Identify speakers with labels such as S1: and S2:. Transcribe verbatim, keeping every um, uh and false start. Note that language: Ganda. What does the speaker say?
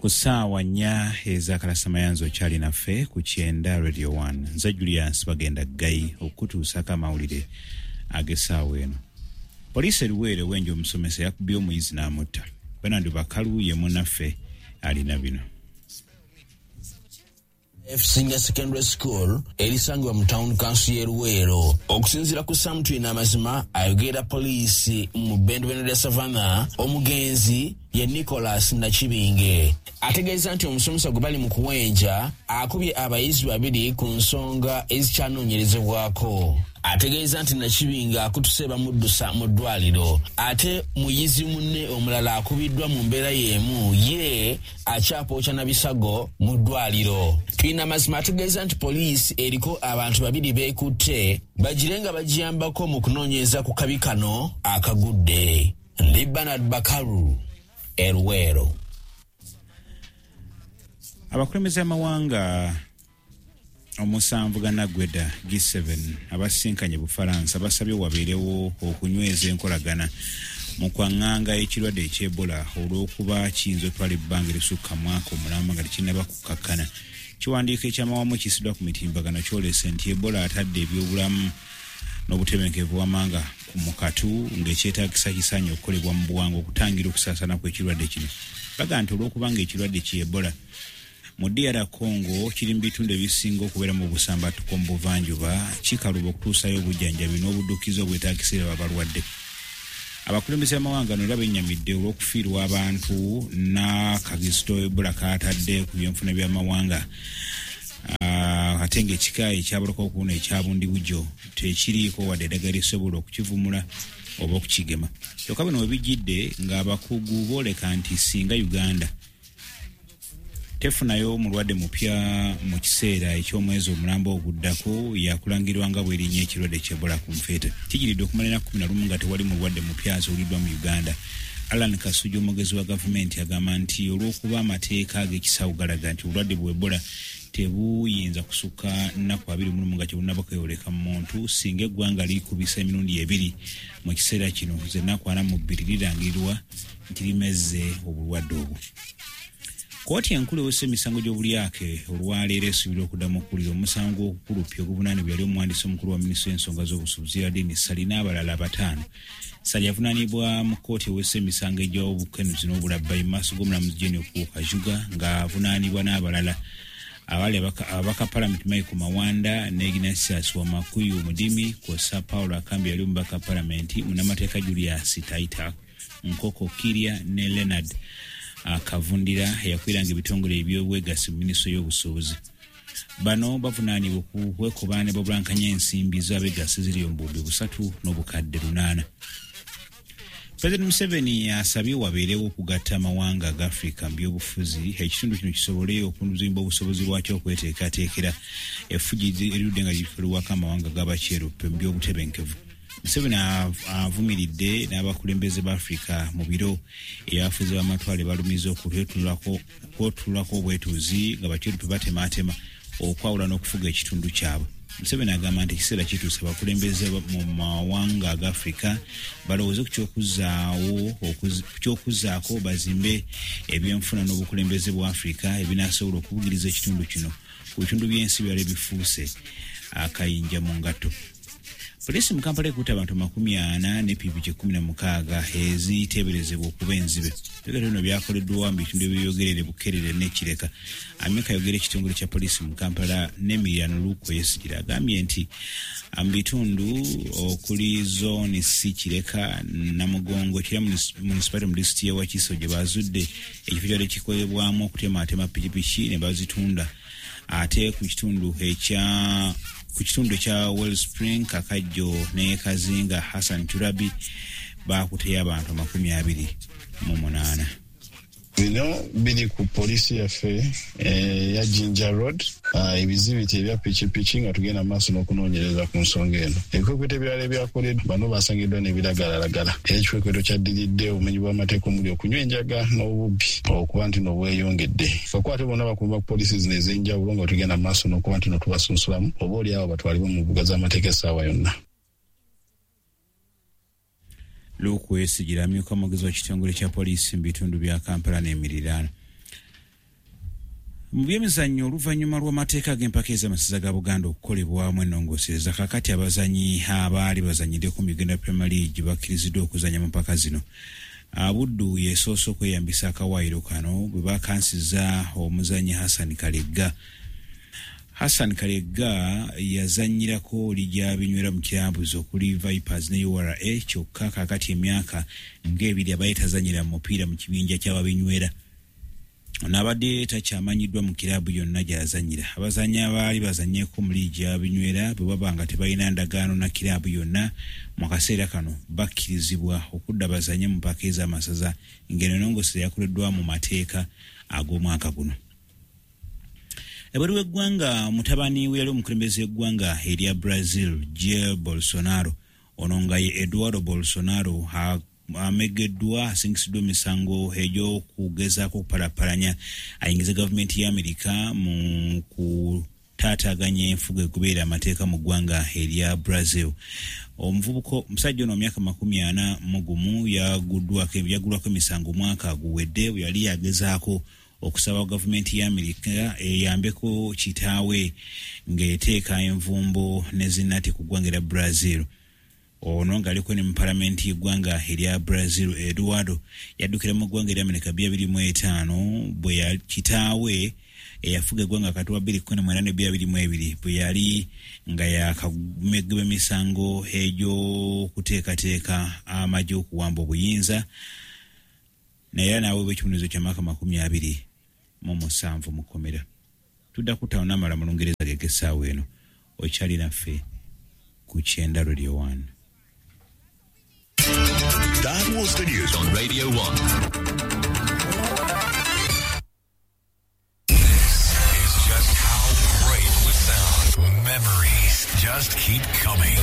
S1: Kusaawa nnya ezakalasa mayanzo kyali naffe ku Kyenda Radio one. Nza Julius bagenda gai okutuusako amawulire ag'essaawa eno. Poliisi eruweere wenje omusomesa yakubye omuyizi n'amutta. Bernard Bakalu ye munnaffe alina bino.
S2: F Senior Secondary School erisangibwa mu town council y'e Luweero. Okusinziira ku Samtwina amazima ayogera poliisi mu Bendobendo lya Savannah, omugenzi ye Nicholas Nakibinge ategeeza nti omusomesa gwe bali mu kuwenja akubye abayizi babiri ku nsonga ezikyanoonyerezebwako. Ategeeza nti Nakibinge akutuse bamuddusa mu ddwaliro ate muyizi munne omulala akubiddwa mu mbeera y'emu ye akyapookya na bisago mu ddwaliro. Twina mazima ategeeza nti poliisi eriko abantu babiri beekutte bagire nga bagiyambako mu kunoonyereza ku kabi kano akagudde. Ndi Bernard Bakaru, e Luweero.
S1: Abakulembeze amawanga omusanvu gannagwedda G seven abasinkanye Bufalansa basabye wabeerewo okunyweza enkolagana mu kwaŋŋanga ekirwadde eky'Ebola olw'okuba kiyinza otwala ebbanga erisukka mwaka omulamba nga tekinnaba kukakkana. Kiwandiiko ekyamawamu kisiddwa ku mitimbagano kyoleese nti Ebola atadde ebyobulamu n'obutebenkevu wamanga ku mukatu ng'ekyetaagisa kisaanye okukolebwa mu buwangwa okutangira okusaasaana kw'ekirwadde kino. Baga nti olw'okuba ng'ekirwadde ki Ebola mu D R Congo kiri mu bitundu ebisinga okubeera mu busambatuko mu buvanjuba kikaluba okutuusayo obujjanjabi n'obuddukizo obwetaagisira abalwadde. Abakulembeze b'amawanga no era bennyamidde olw'okufiirwa abantu n'akagisito Ebola kaatadde ku byenfuna by'amawanga. Uh, ate ng'ekika ekyabulako okuno ekyabundi bujjo tekiriiko wadde eddagala esobola okukivumula oba okukigema. Kyokka bino we bijjidde ng'abakugu booleka nti singa Uganda tefunayo omulwadde mupya mu kiseera eky'omwezi omulambo oguddako yakulangirwa nga bw'erinnya ekirwadde ky'Ebola ku nfeete. Kijiridde okumala ennaku kkumi na lumu nga tewali mulwadde mupya azuuliddwa mu Uganda. Alan Kasujja omwogezi wa gavumenti agamba nti olw'okuba amateeka ag'ekisawo galaga nti obulwadde bwa Ebola tebuyinza kusukka nnaku abiri mu lumu nga tebunnaba kweyoleka mu muntu singa eggwanga likubisa emirundi ebiri mu kiseera kino z'ennaku ana mu bbiri lirangirirwa nti limezze obulwadde obwo. Kooti enkulu ewesa emisango gy'obulyake olwaleero esuubira okuddamu okuwulira omusango ogukuluppya oguvunaanibwa yali omuwandiisi omukulu wa minisitule y'ensonga z'obusuubuzi Yadini Sali n'abalala bataano. Sali yavunaanibwa mu kooti ewesa emisango egy'obukenuzi n'obulabbayi mu maaso g'omulamuzi Jane Okukajuga ng'avunaanibwa n'abalala abali abaka Parliament Michael Mawanda ne Ignatius Wamakuyu Mudimi kw'ossa Paulo Akambi yali omubaka Parliament munnamateeka Julius Taita Nkoko Kiria ne Leonard Akavundira yakwiranga ebitongole eby'obwegassi mu minisitule y'obusuubuzi. Bano bavunaanibwa okuwekobaane babulankanya ensimbi z'abeegassi ziri mu bubbi busatu n'obukadde lunaana. President Museveni asabye wabeerewo okugatta amawanga aga Africa mu byobufuzi ekitundu kino kisobole okuzimba obusobozi bwakyo okweteekateekera effuji erudde nga lifuulwako amawanga g'abaceeruppe mu by'obutebenkevu. Museveni avumiridde n'abakulembeze b'Afrika mu biro ebyafuzi b'amatwale balumiza okutwetulako obwetuuzi nga baceeruppe batemaatema okwawula n'okufuga ekitundu kyabwe. Museveni agamba nti ekiseera kituuse abakulembeze mu mawanga aga Afrika balowooze ku ky'okuzzaako bazimbe ebyenfuna n'obukulembeze bwa Afrika ebinaasobola okubugiriza ekitundu kino ku bitundu by'ensi byali bifuuse akayinja mu ngatto. Poliisi mu Kampala ekutte abantu makumi ana ne ppikipiki kkumi na mukaaga eziteeberezebwa okuba enzibe. Ebyo bino byakoleddwa mu bitundu ebyogerere Bukerere ne Kireka. Ameka ayogera ekitongole kya poliisi mu Kampala n'Emiliano Luko Yesigire agambye nti mu bitundu okuli zooni C Kireka Namugongo kira municipality mu disitulikiti y'e Wakiso gye bazudde ekifo kyali kikolebwamu okutemaatema ppikipiki ne bazitunda. Ate ku kitundu ekya ku kitundu kya Wellspring Kakajjo ne Kazinga Hassan Turabi baakuteyo abantu amakumi abiri mu munaana.
S3: Bino biri ku poliisi yaffe eh, ya Jinja Road ebizibiti ebya pikipiki nga tugenda maaso n'okunoonyereza ku nsonga eno. Ebikwekweto ebirala ebyakoleddwa bano basangiddwa n'ebiragalalagala. Ekikwekweto kyaddiridde obumenyi bw'amateeka omuli okunywa enjaga n'obubbi okuba nti n'obweyongedde. Bakwate bonna bakuuma ku poliisi zino ez'enjawulo nga tugenda maaso n'okuba nti n'otubasunsulamu oba oli awo batwalibwe mu mbuga z'amateeka essaawa yonna.
S1: Luke Yesigire amyuka omugezi wa kitongole kya poliisi mu bitundu bya Kampala n'emiriraano. Mu byemizannyo oluvannyuma lw'amateeka g'empaka ez'amasaza ga Buganda okukolebwamu ennongoosereza kakati abazanyi abaali bazanyidde ku Uganda Premier League bakkiriziddwa okuzannya mu mpaka zino. Abuddu yeesoose okweyambisa akawaayiro kano bwe bakansiza omuzannyi Hassan Kalegga. Hassan Kalegga yazannyirako lija binywera mu kirambuzi okuli Vipers ne U R A kyokka kakati emyaka ng'ebiri abaye tazannyira mu mupiira mu kibinja ky'ababinywera. N'abadde takyamanyiddwa mu kirabu yonna gy'azannyira. Abazannyi abaali bazannyeko mu liigi y'abinywera bwe baba nga tebalina ndagaano na kirabu yonna mu kaseera kano bakkirizibwa okudda bazannye mu mpaka ez'amasaza ng'eno ennongoosereza yakoleddwa mu mateeka ag'omwaka guno. Ebweru w'eggwanga mutabani we yali omukulembeze w'eggwanga erya Brazil Jair Bolsonaro ono nga ye Eduardo Bolsonaro ha amegeddwa asingisiddwa emisango egy'okugezaako okupalappalanya ayingize gavumenti ya Amerika mu kutaataaganya enfuga ekubeera amateeka mu ggwanga erya Brazil. Omuvubuka omusajja ono myaka makumi ana mu gumu yaguddwako yaguddwako emisango omwaka guwedde bwe yali yagezaako okusaba gavumenti ya Amerika eyambeko kitaawe ng'eteeka envumbo ne zinnati ku ggwanga erya Brazil. Ono ng'aliko ne mu palamenti y'eggwanga erya Brazil Eduardo yaddukira mu ggwanga erya Amerika bbiri mu etaano bwe ya kitaawe eyafuga eggwanga kati wa bbiri kkumi na mwenda ne bbiri mu ebiri bwe yali nga yakameggebwa emisango egy'okuteekateeka amagye okuwamba obuyinza naye naawe bw'ekibonerezo ky'amyaka makumi abiri mu musanvu mu kkomera. Tudda kutawo n'amala mu Lungereza g'essaawa eno okyali naffe ku Kyenda Radio one.
S4: That was the news on Radio one. This is just how great it would sound. Memories just keep coming.